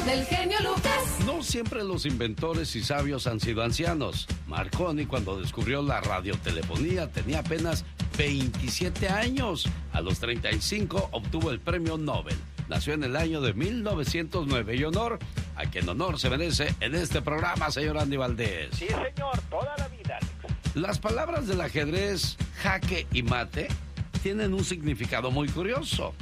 del genio Lucas. No siempre los inventores y sabios han sido ancianos. Marconi, cuando descubrió la radiotelefonía, tenía apenas 27 años. A los 35 obtuvo el premio Nobel. Nació en el año de 1909 y honor a quien honor se merece en este programa, señor Andy Valdés. Sí, señor, toda la vida, Alex. Las palabras del ajedrez jaque y mate tienen un significado muy curioso.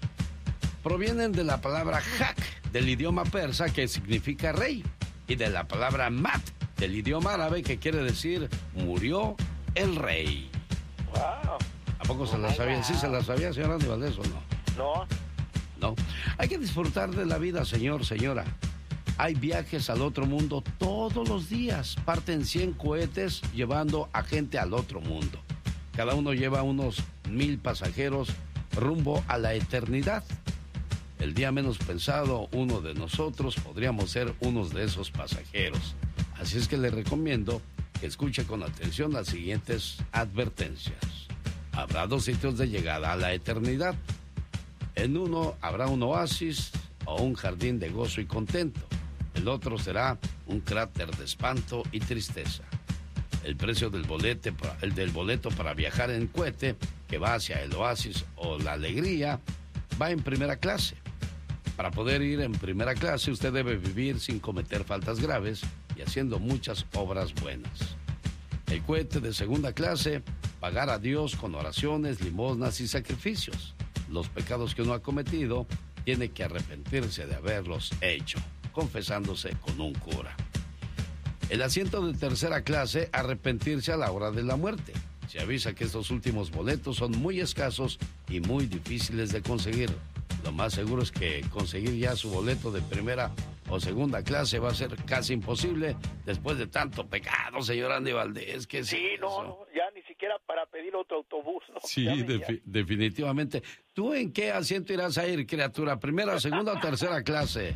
Provienen de la palabra jak, del idioma persa, que significa rey, y de la palabra mat, del idioma árabe, que quiere decir murió el rey. Wow. ¿A poco se la sabía? ¿Sí se la sabía, señor Andy Valdés, o no? No. No. Hay que disfrutar de la vida, señor, señora. Hay viajes al otro mundo todos los días. Parten 100 cohetes llevando a gente al otro mundo. Cada uno lleva unos 1000 pasajeros rumbo a la eternidad. El día menos pensado, uno de nosotros podríamos ser unos de esos pasajeros. Así es que le recomiendo que escuche con atención las siguientes advertencias. Habrá 2 sitios de llegada a la eternidad. En uno habrá un oasis o un jardín de gozo y contento. El otro será un cráter de espanto y tristeza. El precio del boleto para viajar en cohete, que va hacia el oasis o la alegría, va en primera clase. Para poder ir en primera clase, usted debe vivir sin cometer faltas graves y haciendo muchas obras buenas. El cohete de segunda clase, pagar a Dios con oraciones, limosnas y sacrificios. Los pecados que uno ha cometido, tiene que arrepentirse de haberlos hecho, confesándose con un cura. El asiento de tercera clase, arrepentirse a la hora de la muerte. Se avisa que estos últimos boletos son muy escasos y muy difíciles de conseguir. Lo más seguro es que conseguir ya su boleto de primera o segunda clase va a ser casi imposible después de tanto pecado, señor Andy Valdés. ¿Qué es Sí, eso? no, ya ni siquiera para pedir otro autobús, ¿no? Sí, definitivamente. ¿Tú en qué asiento irás a ir, criatura? ¿Primera, segunda o tercera clase?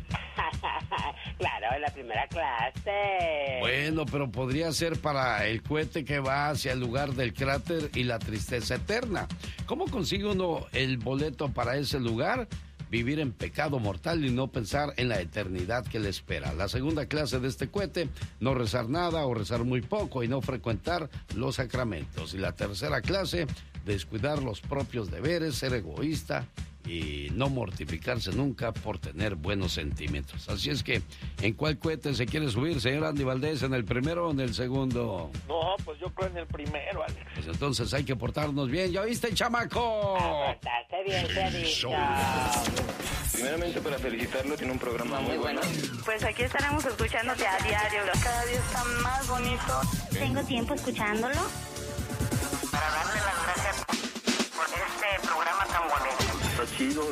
Claro, en la primera clase. Bueno, pero podría ser para el cohete que va hacia el lugar del cráter y la tristeza eterna. ¿Cómo consigue uno el boleto para ese lugar? Vivir en pecado mortal y no pensar en la eternidad que le espera. La segunda clase de este cohete, no rezar nada o rezar muy poco y no frecuentar los sacramentos. Y la tercera clase, descuidar los propios deberes, ser egoísta y no mortificarse nunca por tener buenos sentimientos. Así es que, ¿en cuál cohete se quiere subir, señor Andy Valdés? ¿En el primero o en el segundo? No, pues yo creo en el primero, Alex. Pues entonces hay que portarnos bien. ¿Ya oíste, chamaco? Portarse bien, se ha dicho. Primeramente, para felicitarlo, tiene un programa muy bueno. Pues aquí estaremos escuchándote a diario. Cada día está más bonito. Tengo tiempo escuchándolo. Para darle las gracias por este programa tan bonito. Está chido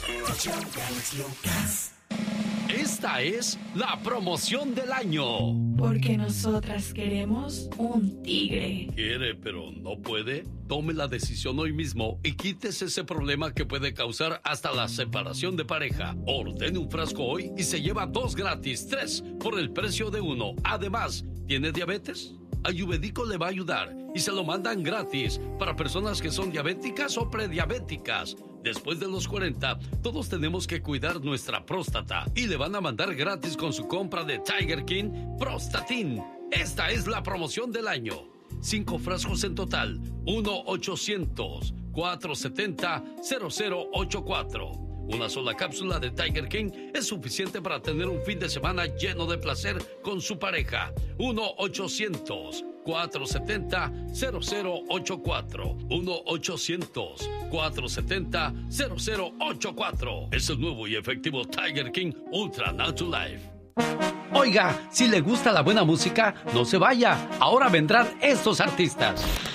que... Esta es la promoción del año. Porque nosotras queremos un tigre. ¿Quiere, pero no puede? Tome la decisión hoy mismo y quítese ese problema que puede causar hasta la separación de pareja. Ordene un frasco hoy y se lleva 2 gratis, 3 por el precio de 1. Además, ¿tiene diabetes? Ayurvédico le va a ayudar y se lo mandan gratis para personas que son diabéticas o prediabéticas. Después de los 40, todos tenemos que cuidar nuestra próstata y le van a mandar gratis con su compra de Tiger King Prostatin. Esta es la promoción del año. 5 frascos en total. 1-800-470-0084. Una sola cápsula de Tiger King es suficiente para tener un fin de semana lleno de placer con su pareja. 1-800-470-0084. 1-800-470-0084. Es el nuevo y efectivo Tiger King Ultra Natural Life. Oiga, si le gusta la buena música, no se vaya. Ahora vendrán estos artistas.